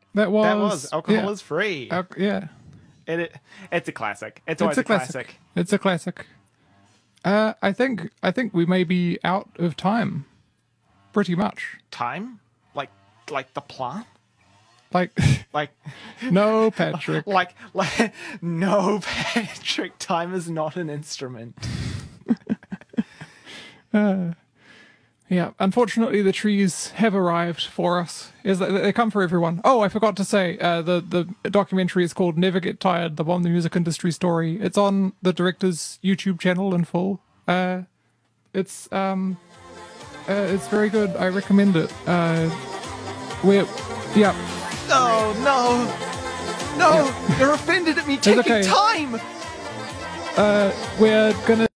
That was Alcohol yeah. is free. Yeah. It's a classic. It's always a classic. It's a classic. I think we may be out of time. Pretty much. Time? Like the plant? Like Like no, Patrick. like no, Patrick, time is not an instrument. Yeah, unfortunately, the trees have arrived for us. They come for everyone. Oh, I forgot to say, the documentary is called "Never Get Tired: The Bomb the Music Industry Story." It's on the director's YouTube channel in full. It's very good. I recommend it. Yeah. No, you're offended at me taking okay. time. We're gonna